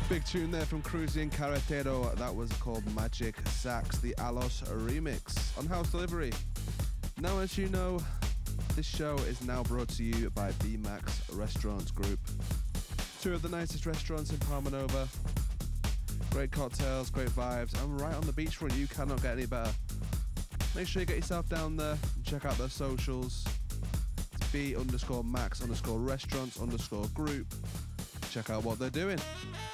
Big tune there from Cruzy and Carretero. That was called Magic Sax, the Alos remix on House Delivery. Now, as you know, this show is now brought to you by BMAX Restaurants Group. Two of the nicest restaurants in Palmanova. Great cocktails, great vibes, and right on the beachfront. You cannot get any better. Make sure you get yourself down there and check out their socials. It's B_max_restaurants_group. Check out what they're doing.